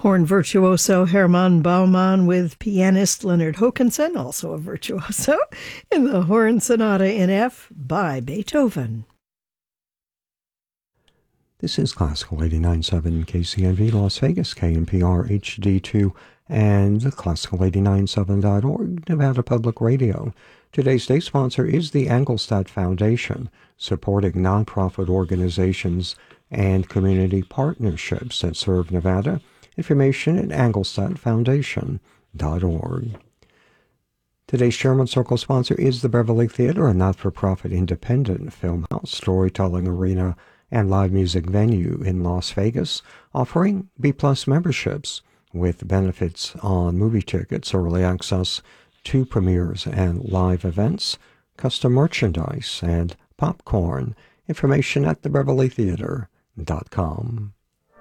Horn virtuoso Hermann Baumann with pianist Leonard Hokanson, also a virtuoso, in the Horn Sonata in F by Beethoven. This is Classical 89.7 KCNV Las Vegas, KNPR HD2, and Classical897.org, Nevada Public Radio. Today's day sponsor is the Engelstad Foundation, supporting nonprofit organizations and community partnerships that serve Nevada. Information at engelstadfoundation.org. Today's Sherman Circle sponsor is the Beverly Theater, a not-for-profit independent film house, storytelling arena, and live music venue in Las Vegas, offering B-Plus memberships with benefits on movie tickets, early access to premieres and live events, custom merchandise, and popcorn. Information at thebeverlytheater.com.